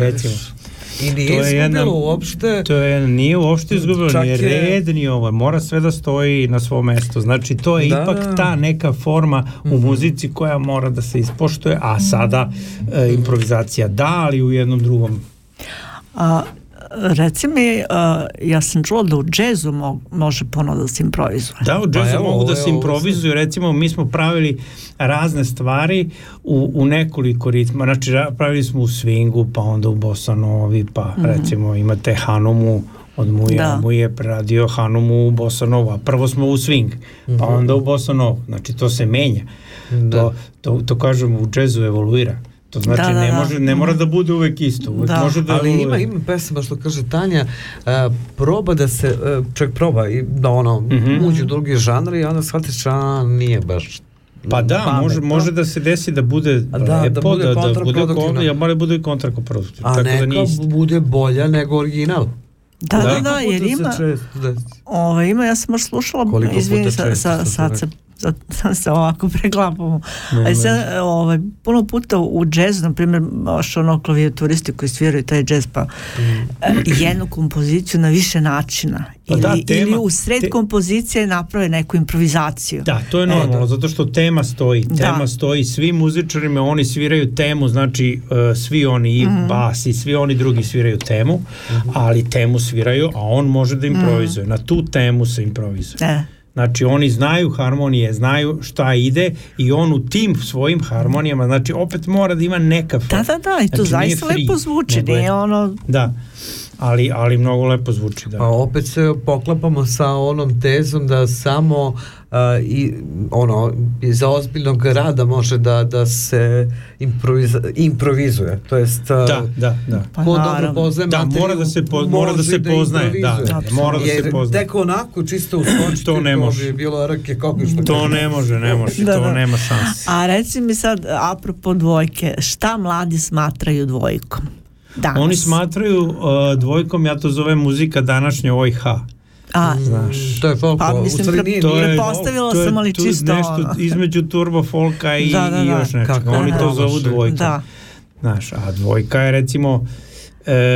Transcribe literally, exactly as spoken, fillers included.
recimo. I nije izgubilo uopšte. To je, nije uopšte izgubilo, nije red, ni ovo. Mora sve da stoji na svom mestu. Znači, to je da, ipak da. ta neka forma mm-hmm. u muzici koja mora da se ispoštuje, a sada e, improvizacija da, ali u jednom drugom. A, reci mi, uh, ja sam čula da u džezu mo- može puno da se improvizuje. Da, u džezu pa, mogu da se improvizuju. Recimo, mi smo pravili razne stvari u, u nekoliko ritma. Znači, pravili smo u swingu, pa onda u bossa novi, pa mm-hmm. recimo imate Hanumu od Muje, da. Muje preradio Hanumu u bossa novu, a prvo smo u swing, mm-hmm. pa onda u bossa novu. Znači, to se menja. Da. To, to, to kažemo, u džezu evoluira. To znači da, da, ne može, ne mora da bude uvek isto. Uvek da. Može da ali ima, ima pesama što kaže Tanja, uh, proba da se, uh, čovjek proba i da ono, mm-hmm. uđe u drugi žanr i onda shvatiš, a nije baš pa da, pamet, može, može da se desi da bude da, lepo, da bude kontraproduktivno. Da, da bude, bude i kontraproduktivno. A neka da bude bolja nego original. Da, da, da, da jer ima, ove, ima, ja sam možda slušala, izvini, sa, sa, sad se sad se ovako preklapamo. Ali sad, ovaj, puno puta u džezu, na primjer, što ono klavijaturisti koji sviraju taj džez, pa mm. jednu kompoziciju na više načina. Pa ili, da, tema, ili u sred te... kompozicije naprave neku improvizaciju. Da, to je normalno, e, zato što tema stoji. Tema da. stoji, svi muzičarima, oni sviraju temu, znači uh, svi oni i mm. bas i svi oni drugi sviraju temu, mm. ali temu sviraju, a on može da improvizuje. Mm. Na tu temu se improvizuje. E. Znači oni znaju harmonije, znaju šta ide i on u tim svojim harmonijama, znači opet mora da ima neka forma. Da, da, da, i to znači, zaista lepo zvuči, nije ono... Da, ali, ali mnogo lepo zvuči, da. Pa opet se poklapamo sa onom tezom da samo uh, i ono, iza ozbiljnog rada može da, da se improviza, improvizuje, to jest uh, da, da, da. Pa ko dobro poznaje da, materiju, mora da se, po, mora da se da poznaje, da, da, da, mora da se poznaje. Tek onako čisto uskočiti, to ne može. Je bilo rake kako što to ne može, ne može, da, to da. nema šanse. A reci mi sad, apropo dvojke, šta mladi smatraju dvojkom? Danas. Oni smatraju uh, dvojkom, ja to zovem muzika današnja O I H. A, znaš, to je folk, pa mislim, pre, to je, prepostavila to sam, ali tu čisto nešto između turbo folka i, da, da, da. i još nešto. Oni to zovu dvojkom. Da. Znaš, a dvojka je recimo e,